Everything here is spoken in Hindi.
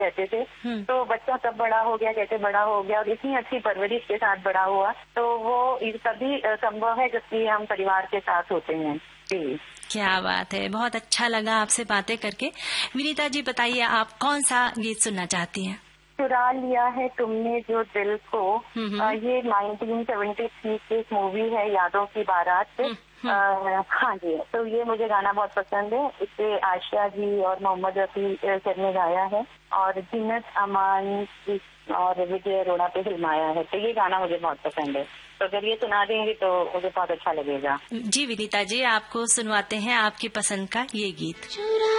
कहते थे। तो बच्चा तब बड़ा हो गया, कैसे बड़ा हो गया और इतनी अच्छी परवरिश के साथ बड़ा हुआ, तो वो तभी संभव है जबकि हम परिवार के साथ होते हैं। जी, क्या बात है, बहुत अच्छा लगा आपसे बातें करके। विनीता जी बताइए, आप कौन सा गीत सुनना चाहती हैं? चुरा लिया है तुमने जो दिल को, ये 1973 की एक मूवी है, यादों की बारात। हाँ जी, तो ये मुझे गाना बहुत पसंद है। इसे आशिया जी और मोहम्मद रफी सर ने गाया है और जीनत अमान और विजय अरोड़ा पे फिल्माया है। तो ये गाना मुझे बहुत पसंद है, तो अगर ये सुना देंगे तो मुझे बहुत अच्छा लगेगा। जी विनीता जी, आपको सुनवाते हैं आपकी पसंद का ये गीत।